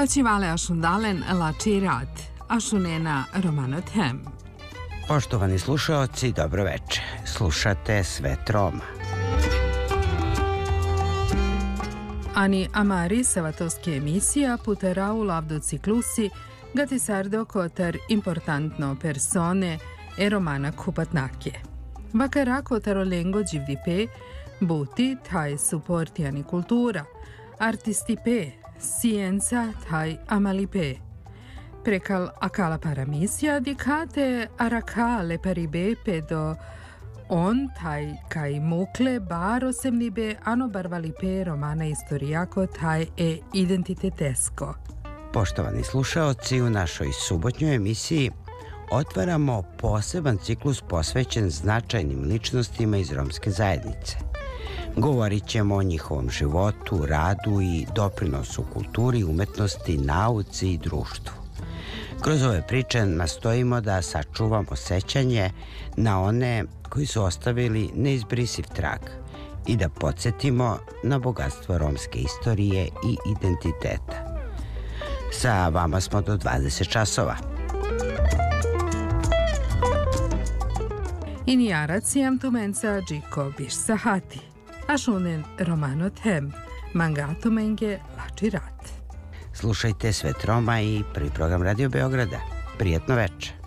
Facivale ašundalen lači rad, ašunena romanot hem. Poštovani slušaoci, dobro večer. Slušate Svet Roma. Ani amari savatovski emisija putera u lavdu ciklusi gati sardo kotar importantno persone e romana kupatnake. Vakara kotaro lengo givdipe, buti taj supportiani kultura, artistipe, scienza taj amalipe. Prekal akala paramisija dikate arakale paribepe do on taj kaj mukle bar osemnibe ano barvalipe romana istorijako taj e identitetesko. Poštovani slušaoci, u našoj subotnjoj emisiji otvaramo poseban ciklus posvećen značajnim ličnostima iz romske zajednice. Govorit ćemo o njihovom životu, radu i doprinosu kulturi, umetnosti, nauci i društvu. Kroz ove priče nastojimo da sačuvamo sećanje na one koji su ostavili neizbrisiv trag i da podsjetimo na bogatstvo romske istorije i identiteta. Sa vama smo do 20 časova. Iniaracijam tumenca džiko biš sahati, ašunen romanot hem, mangato menge lači rat. Slušajte Svet Roma i prvi program Radio Beograda. Prijetno večer.